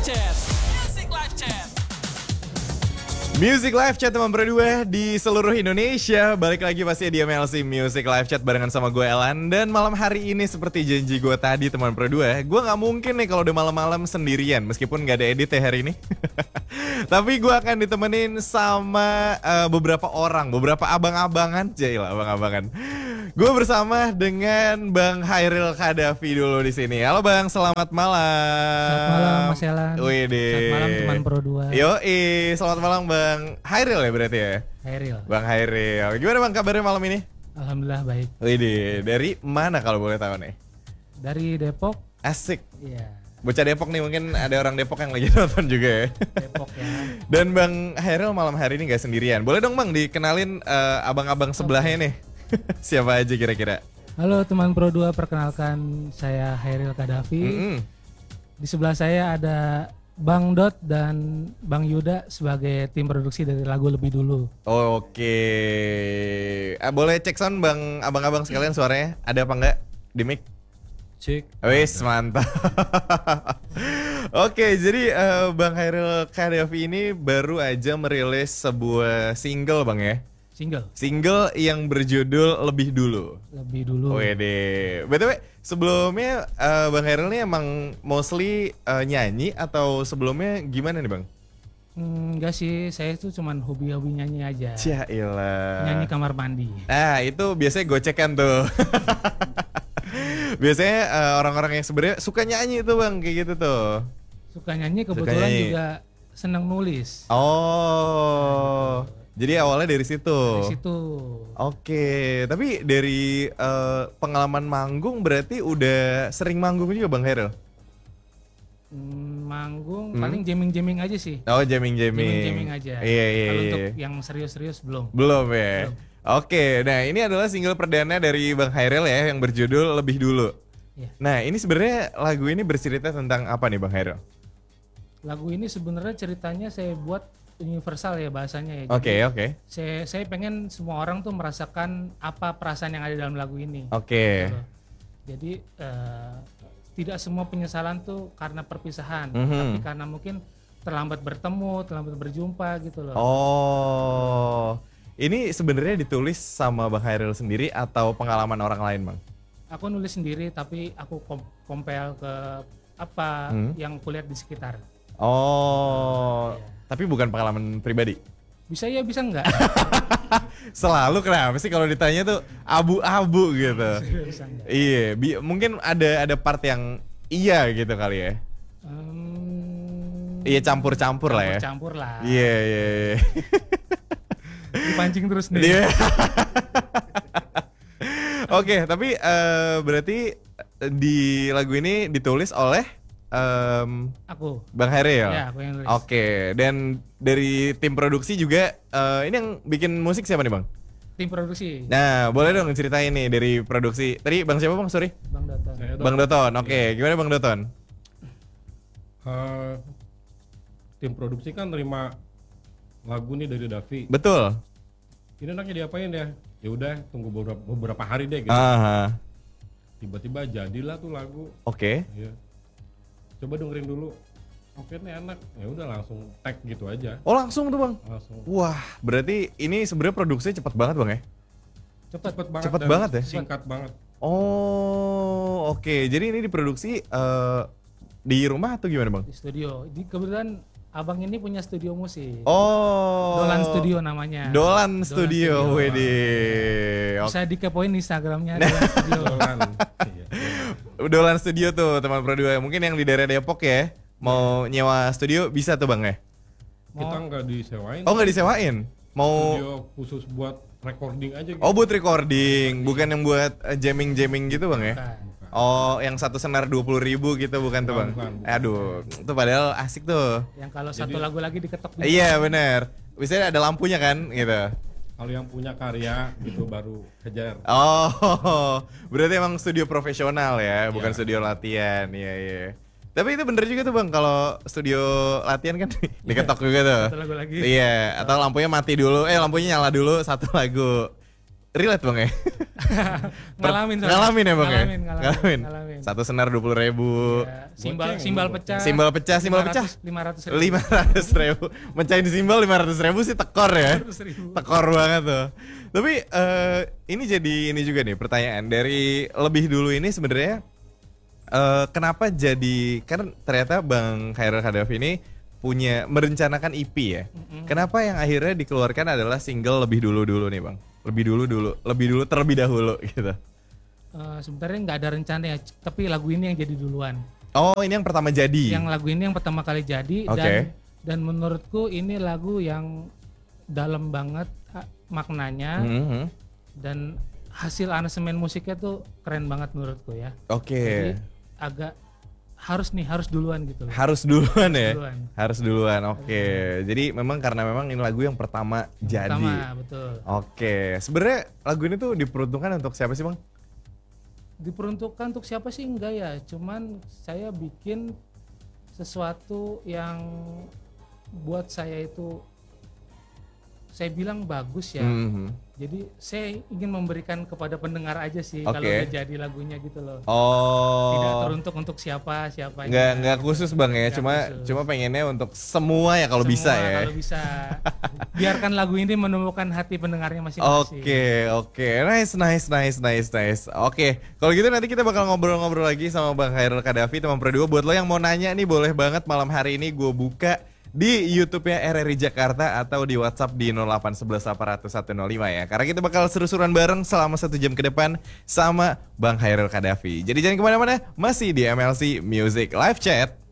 Chat. Music Live Chat. Music Live Chat teman berdua di seluruh Indonesia. Balik lagi pasti di MLC Music Live Chat barengan sama gue Elan. Dan malam hari ini seperti janji gue tadi teman berdua, gue gak mungkin nih kalau udah malam-malam sendirian. Meskipun gak ada edit ya hari ini. Tapi gue akan ditemenin sama beberapa orang, beberapa abang-abangan. Jailah abang-abangan. Gue bersama dengan Bang Hairil Kadafi dulu di sini. Halo Bang, selamat malam. Selamat malam Mas Elan. Widih. Selamat malam teman Pro 2. Yoi, selamat malam Bang Hairil ya berarti ya? Hairil. Bang Hairil, gimana Bang kabarnya malam ini? Alhamdulillah baik. Widih, dari mana kalau boleh tahu nih? Dari Depok. Asik. Iya. Bocah Depok nih, mungkin ada orang Depok yang lagi nonton juga ya. Depok ya. Dan Bang Hairil malam hari ini gak sendirian. Boleh dong Bang dikenalin abang-abang sebelahnya nih. Siapa aja kira-kira? Halo teman Pro 2, perkenalkan saya Hairil Kadafi. Di sebelah saya ada Bang Dot dan Bang Yuda sebagai tim produksi dari lagu Lebih Dulu. Oke. Boleh cek sound Bang, abang-abang sekalian suaranya ada apa enggak di mic? Cek. Wis mantap. Oke, jadi Bang Hairil Kadafi ini baru aja merilis sebuah single Bang ya. Single yang berjudul Lebih Dulu. Lebih Dulu. Wede. BTW, sebelumnya Bang Hairil ini emang mostly nyanyi atau sebelumnya gimana nih Bang? Enggak sih, saya itu cuman hobi-hobi nyanyi aja. Cailah. Nyanyi kamar mandi. Nah, itu biasanya gocekan tuh. Biasanya orang-orang yang sebenarnya suka nyanyi tuh Bang, kayak gitu tuh. Suka nyanyi, kebetulan juga senang nulis. Oh. Jadi awalnya dari situ. Dari situ. Oke, tapi dari pengalaman manggung berarti udah sering manggung juga Bang Hairil? Manggung paling jamming-jamming aja sih. Oh, jamming-jamming. Jamming-jamming aja. Iya. Kalau untuk yang serius-serius belum. Belum ya? Belum. Oke, nah ini adalah single perdana dari Bang Hairil ya yang berjudul Lebih Dulu. Iya. Nah, ini sebenarnya lagu ini bercerita tentang apa nih Bang Hairil? Lagu ini sebenarnya ceritanya saya buat universal ya bahasanya ya. Oke. Saya pengen semua orang tuh merasakan apa perasaan yang ada dalam lagu ini. Oke. Gitu. Jadi tidak semua penyesalan tuh karena perpisahan, tapi karena mungkin terlambat bertemu, terlambat berjumpa gitu loh. Oh, ini sebenarnya ditulis sama Bang Hairil sendiri atau pengalaman orang lain Bang? Aku nulis sendiri tapi aku compare ke apa yang kulihat di sekitar. Oh, Iya. tapi bukan pengalaman pribadi? Bisa ya, bisa enggak? Selalu kenapa sih kalau ditanya tuh abu-abu gitu? Bisa enggak? Iya, mungkin ada part yang iya gitu kali ya? Iya campur-campur lah ya? Campur lah. Iya. Dipancing terus nih. Iya. Oke, tapi berarti di lagu ini ditulis oleh Aku. Bang Hairil. Ya, aku yang nulis. Oke, dan dari tim produksi juga ini yang bikin musik siapa nih Bang? Tim produksi. Nah, boleh dong ceritain nih dari produksi. Tadi Bang siapa Bang? Sorry. Bang Doton. Bang Doton. Oke, gimana Bang Doton? Tim produksi kan nerima lagu nih dari Davi. Betul. Ini enaknya diapain ya? Ya udah tunggu beberapa hari deh gitu. Aha. Tiba-tiba jadilah tuh lagu. Oke. Iya. Coba dengerin dulu. Oke nih enak. Ya udah langsung tag gitu aja. Oh, langsung tuh Bang. Langsung. Wah, berarti ini sebenarnya produksinya cepat banget Bang ya? Cepet banget. Cepet dan banget ya? Singkat banget. Oh, oke. Jadi ini diproduksi di rumah atau gimana Bang? Di studio. Kebetulan abang ini punya studio musik. Oh. Dolan Studio namanya. Dolan Studio, widih. Bisa dikepoin Instagramnya Dolan Studio. Dolan. Iya. Dolan Studio tuh teman Pro 2. Mungkin yang di daerah Depok ya, mau nyewa studio bisa tuh Bang ya? Kita nggak disewain. Oh, nggak disewain? Mau Studio khusus buat recording aja gitu. Oh, buat recording, bukan yang buat jamming-jamming gitu Bang ya? Bukan. Oh, yang satu senar 20.000 gitu bukan tuh Bang? Bukan. Aduh, itu padahal asik tuh. Yang kalau satu lagu lagi diketok. Iya bener. Biasanya ada lampunya kan gitu. Kalau yang punya karya gitu baru kejar. Oh, berarti emang studio profesional ya, bukan studio latihan. Iya. Tapi itu bener juga tuh Bang, kalau studio latihan kan diketok juga tuh. Satu lagu lagi. Iya, atau lampunya mati dulu, lampunya nyala dulu satu lagu. relate bang ya? Ngalamin soalnya. Ngalamin ya bang ya? Ngalamin. Satu senar 20.000. Ya, simbal pecah. Simbal pecah. 500.000. 500.000. Mecahin simbal 500.000 sih tekor ya. 500.000. Tekor banget tuh. Tapi ini juga nih pertanyaan dari lebih dulu ini sebenarnya kenapa jadi, kan ternyata Bang Khairil Kadafi ini merencanakan EP ya. Kenapa yang akhirnya dikeluarkan adalah single lebih dulu nih bang? Lebih dulu terlebih dahulu gitu. Sebenarnya nggak ada rencana ya, tapi lagu ini yang jadi duluan. Oh ini yang pertama jadi? Yang lagu ini yang pertama kali jadi dan menurutku ini lagu yang dalam banget maknanya dan hasil aransemen musiknya tuh keren banget menurutku ya. Jadi agak harus duluan gitu. Harus duluan ya? Harus duluan, oke. Jadi memang karena memang ini lagu yang pertama jadi. Betul. Oke, sebenarnya lagu ini tuh diperuntukkan untuk siapa sih bang? Diperuntukkan untuk siapa sih enggak ya, cuman saya bikin sesuatu yang buat saya itu saya bilang bagus ya. Jadi saya ingin memberikan kepada pendengar aja sih kalau udah jadi lagunya gitu loh. Tidak teruntuk untuk siapa. Nggak khusus bang ya, cuma pengennya untuk semua ya kalau bisa ya. Kalau bisa. Biarkan lagu ini menemukan hati pendengarnya masing-masing. Oke. Nice. Oke, kalau gitu nanti kita bakal ngobrol-ngobrol lagi sama Bang Khairil Kadafi, teman Pro 2. Buat lo yang mau nanya nih boleh banget malam hari ini gue buka di YouTube-nya RRI Jakarta atau di WhatsApp di 0811 800 105 ya. Karena kita bakal seru-seruan bareng selama 1 jam ke depan sama Bang Khairil Kadafi. Jadi jangan kemana-mana, masih di MLC Music Live Chat.